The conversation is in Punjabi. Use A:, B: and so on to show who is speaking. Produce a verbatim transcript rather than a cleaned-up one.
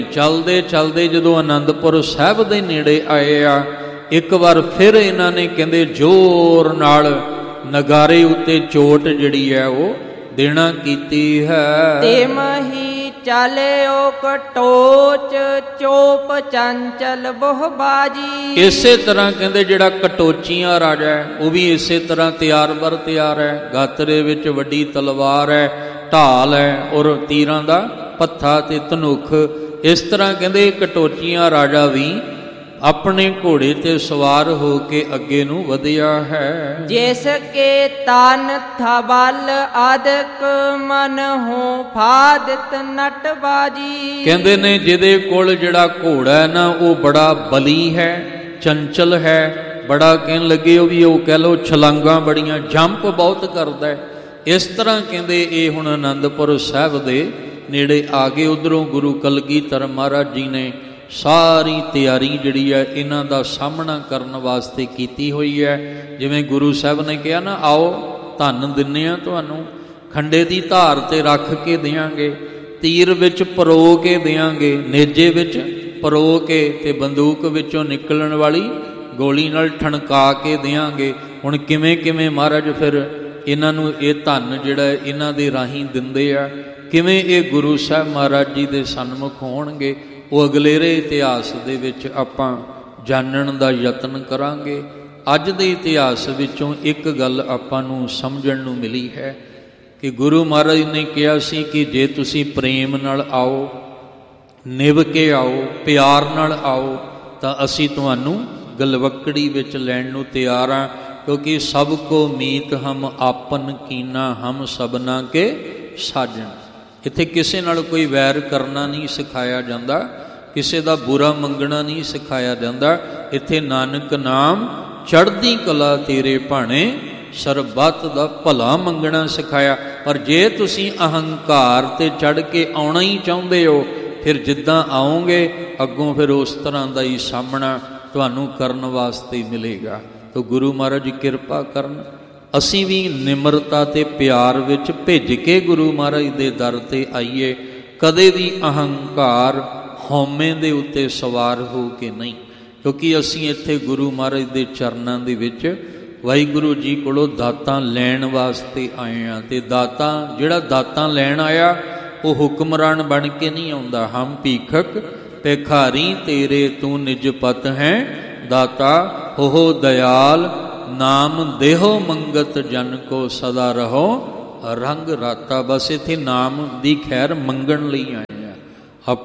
A: ਚਲਦੇ ਚਲਦੇ ਜਦੋਂ ਅਨੰਦਪੁਰ ਸਾਹਿਬ ਦੇ ਨੇੜੇ ਆਏ ਆ, ਇੱਕ ਵਾਰ ਫਿਰ ਇਹਨਾਂ ਨੇ ਕਹਿੰਦੇ ਜ਼ੋਰ ਨਾਲ ਨਗਾਰੇ ਉੱਤੇ ਚੋਟ ਜਿਹੜੀ ਹੈ ਉਹ ਦੇਣਾ ਕੀਤੀ ਹੈ।
B: ਤੇ ਮਹੀ ਚਾਲਿਓ ਕਟੋਚ ਚੋਪ ਚੰਚਲ ਬਹੁ ਬਾਜੀ।
A: ਇਸੇ ਤਰ੍ਹਾਂ ਕਹਿੰਦੇ ਜਿਹੜਾ ਕਟੋਚੀਆਂ ਰਾਜਾ ਹੈ ਉਹ ਵੀ ਇਸੇ ਤਰ੍ਹਾਂ ਤਿਆਰ ਬਰ ਤਿਆਰ ਹੈ। ਗਾਤਰੇ ਵਿੱਚ ਵੱਡੀ ਤਲਵਾਰ ਹੈ, ਢਾਲ ਹੈ ਔਰ ਤੀਰਾਂ ਦਾ ਪੱਥਾ ਤੇ ਧਨੁਖ। ਇਸ ਤਰ੍ਹਾਂ ਕਹਿੰਦੇ ਕਟੋਚੀਆਂ ਰਾਜਾ ਵੀ ਆਪਣੇ ਘੋੜੇ ਤੇ ਸਵਾਰ ਹੋ ਕੇ ਅੱਗੇ ਨੂੰ ਵਧਿਆ ਹੈ।
B: ਜਿਸ ਕੇ ਤਨ ਥਬਲ ਅਦਕ ਮਨ ਹੋ ਫਾਦਿਤ ਨਟਬਾਜੀ।
A: ਕਹਿੰਦੇ ਨੇ ਜਿਹਦੇ ਕੋਲ ਜਿਹੜਾ ਘੋੜਾ ਹੈ ਨਾ ਉਹ ਬੜਾ ਬਲੀ ਹੈ, ਚੰਚਲ ਹੈ, ਬੜਾ ਕਹਿਣ ਲੱਗੇ ਉਹ ਵੀ ਉਹ ਕਹਿ ਲਓ ਛਲਾਂਗਾਂ ਬੜੀਆਂ, ਜੰਪ ਬਹੁਤ ਕਰਦਾ ਹੈ। ਇਸ ਤਰ੍ਹਾਂ ਕਹਿੰਦੇ ਇਹ ਹੁਣ ਆਨੰਦਪੁਰ ਸਾਹਿਬ ਦੇ ਨੇੜੇ ਆ ਗਏ। ਉੱਧਰੋਂ ਗੁਰੂ ਕਲਗੀਧਰ ਮਹਾਰਾਜ ਜੀ ਨੇ ਸਾਰੀ ਤਿਆਰੀ ਜਿਹੜੀ ਹੈ ਇਹਨਾਂ ਦਾ ਸਾਹਮਣਾ ਕਰਨ ਵਾਸਤੇ ਕੀਤੀ ਹੋਈ ਹੈ। ਜਿਵੇਂ ਗੁਰੂ ਸਾਹਿਬ ਨੇ ਕਿਹਾ ਨਾ, ਆਓ ਧਨ ਦਿੰਨੇ ਆ ਤੁਹਾਨੂੰ, ਖੰਡੇ ਦੀ ਧਾਰ ਤੇ ਰੱਖ ਕੇ ਦਿਆਂਗੇ, ਤੀਰ ਵਿੱਚ ਪਰੋ ਕੇ ਦਿਆਂਗੇ, ਨੇਜੇ ਵਿੱਚ ਪਰੋ ਕੇ ਤੇ ਬੰਦੂਕ ਵਿੱਚੋਂ ਨਿਕਲਣ ਵਾਲੀ ਗੋਲੀ ਨਾਲ ਠਣਕਾ ਕੇ ਦਿਆਂਗੇ। ਹੁਣ ਕਿਵੇਂ ਕਿਵੇਂ ਮਹਾਰਾਜ ਫਿਰ ਇਹਨਾਂ ਨੂੰ ਇਹ ਧਨ ਜਿਹੜਾ ਇਹਨਾਂ ਦੇ ਰਾਹੀਂ ਦਿੰਦੇ ਆ, ਕਿਵੇਂ ਇਹ ਗੁਰੂ ਸਾਹਿਬ ਮਹਾਰਾਜ ਜੀ ਦੇ ਸਨਮੁਖ ਹੋਣਗੇ, ਉਹ ਅਗਲੇਰੇ ਇਤਿਹਾਸ ਦੇ ਵਿੱਚ ਆਪਾਂ ਜਾਣਨ ਦਾ ਯਤਨ ਕਰਾਂਗੇ। ਅੱਜ ਦੇ ਇਤਿਹਾਸ ਵਿੱਚੋਂ ਇੱਕ ਗੱਲ ਆਪਾਂ ਨੂੰ ਸਮਝਣ ਨੂੰ ਮਿਲੀ ਹੈ ਕਿ ਗੁਰੂ ਮਹਾਰਾਜ ਨੇ ਕਿਹਾ ਸੀ ਕਿ ਜੇ ਤੁਸੀਂ ਪ੍ਰੇਮ ਨਾਲ ਆਓ, ਨਿਭ ਕੇ ਆਓ, ਪਿਆਰ ਨਾਲ ਆਓ ਤਾਂ ਅਸੀਂ ਤੁਹਾਨੂੰ ਗਲਵੱਕੜੀ ਵਿੱਚ ਲੈਣ ਨੂੰ ਤਿਆਰ ਹਾਂ। ਕਿਉਂਕਿ ਸਭ ਕੋ ਮੀਤ ਹਮ ਆਪਨ ਕੀਨਾ ਹਮ ਸਭਨਾ ਕੇ ਸਾਜਣ। ਇੱਥੇ ਕਿਸੇ ਨਾਲ ਕੋਈ ਵੈਰ ਕਰਨਾ ਨਹੀਂ ਸਿਖਾਇਆ ਜਾਂਦਾ, ਕਿਸੇ ਦਾ ਬੁਰਾ ਮੰਗਣਾ ਨਹੀਂ ਸਿਖਾਇਆ ਜਾਂਦਾ। ਇੱਥੇ ਨਾਨਕ ਨਾਮ ਚੜ੍ਹਦੀ ਕਲਾ ਤੇਰੇ ਭਾਣੇ, ਸਰਬੱਤ ਦਾ ਭਲਾ ਮੰਗਣਾ ਸਿਖਾਇਆ। ਪਰ ਜੇ ਤੁਸੀਂ ਅਹੰਕਾਰ ਤੇ ਚੜ੍ਹ ਕੇ ਆਉਣਾ ਹੀ ਚਾਹੁੰਦੇ ਹੋ, ਫਿਰ ਜਿੱਦਾਂ ਆਓਗੇ ਅੱਗੋਂ ਫਿਰ ਉਸ ਤਰ੍ਹਾਂ ਦਾ ਹੀ ਸਾਹਮਣਾ ਤੁਹਾਨੂੰ ਕਰਨ ਵਾਸਤੇ ਮਿਲੇਗਾ। ਤਾਂ ਗੁਰੂ ਮਹਾਰਾਜ ਕਿਰਪਾ ਕਰਨ, ਅਸੀਂ ਵੀ ਨਿਮਰਤਾ ਤੇ ਪਿਆਰ ਵਿੱਚ ਭਿੱਜ ਕੇ ਗੁਰੂ ਮਹਾਰਾਜ ਦੇ ਦਰ ਤੇ ਆਈਏ। ਕਦੇ ਵੀ ਅਹੰਕਾਰ ਹਉਮੈ ਦੇ ਉੱਤੇ ਸਵਾਰ ਹੋ ਕੇ ਨਹੀਂ, ਕਿਉਂਕਿ ਅਸੀਂ ਇੱਥੇ ਗੁਰੂ ਮਹਾਰਾਜ ਦੇ ਚਰਨਾਂ ਦੇ ਵਿੱਚ ਵਾਹਿਗੁਰੂ ਜੀ ਕੋਲੋਂ ਦਾਤਾਂ ਲੈਣ ਵਾਸਤੇ ਆਏ ਹਾਂ। ਤੇ ਦਾਤਾਂ ਜਿਹੜਾ ਦਾਤਾਂ ਲੈਣ ਆਇਆ ਉਹ ਹੁਕਮਰਾਨ ਬਣ ਕੇ ਨਹੀਂ ਆਉਂਦਾ। ਹਮ ਭੀਖਕ ਭਿਖਾਰੀ ਤੇਰੇ ਤੂੰ ਨਿਜ ਪਤ ਹੈ ਦਾਤਾ ਹੋ ਦਇਆਲ, ਨਾਮ ਦੇਹੋ ਮੰਗਤ ਜਨ ਕੋ ਸਦਾ ਰਹੋ ਰੰਗ ਰਾਤਾ। ਬਸ ਇੱਥੇ ਨਾਮ ਦੀ ਖੈਰ ਮੰਗਣ ਲਈ ਆਏ।